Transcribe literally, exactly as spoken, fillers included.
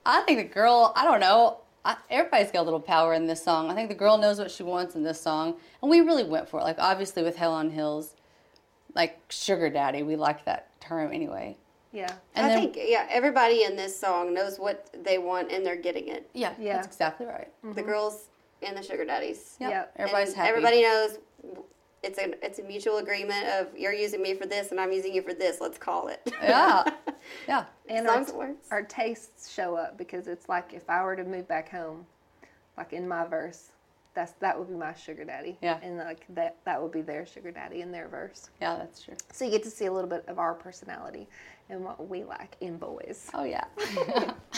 I think the girl, I don't know, I, everybody's got a little power in this song. I think the girl knows what she wants in this song, and we really went for it. Like, obviously with Hell on Hills, like, sugar daddy, we like that term anyway. Yeah. And I then, think, yeah, everybody in this song knows what they want and they're getting it. yeah, Yeah. that's exactly right. Mm-hmm. The girls and the sugar daddies. Yep. Yep. Everybody's And happy. Everybody knows it's a it's a mutual agreement of you're using me for this and I'm using you for this. Let's call it. Yeah, yeah. And As long our, as it works. our tastes show up, because it's like if I were to move back home, like in my verse, that's that would be my sugar daddy. Yeah. And like that that would be their sugar daddy in their verse. Yeah, that's true. So you get to see a little bit of our personality and what we like in boys. Oh, yeah.